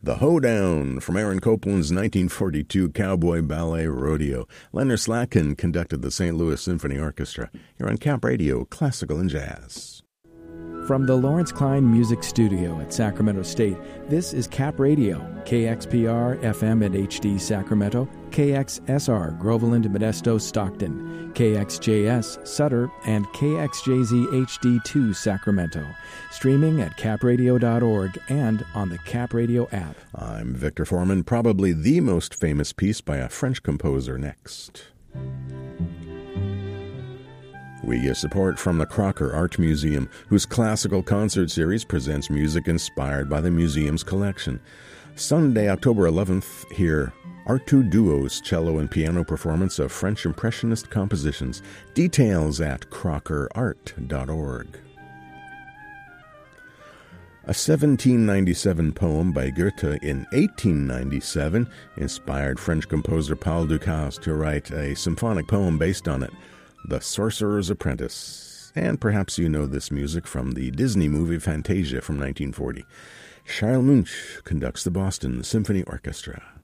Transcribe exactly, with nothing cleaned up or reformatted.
The Hoedown from Aaron Copland's nineteen forty-two Cowboy Ballet Rodeo. Leonard Slatkin conducted the Saint Louis Symphony Orchestra. You're on Cap Radio, Classical and Jazz. From the Lawrence Klein Music Studio at Sacramento State, this is Cap Radio, K X P R F M and H D Sacramento, K X S R Groveland, Modesto, Stockton, K X J S Sutter, and K X J Z H D two Sacramento. Streaming at cap radio dot org and on the Cap Radio app. I'm Victor Foreman, probably the most famous piece by a French composer next. We get support from the Crocker Art Museum, whose classical concert series presents music inspired by the museum's collection. Sunday, October eleventh, hear Artu Duo's cello and piano performance of French Impressionist compositions. Details at crocker art dot org. A seventeen ninety-seven poem by Goethe in eighteen ninety-seven inspired French composer Paul Dukas to write a symphonic poem based on it, The Sorcerer's Apprentice. And perhaps you know this music from the Disney movie Fantasia from nineteen forty. Charles Munch conducts the Boston Symphony Orchestra.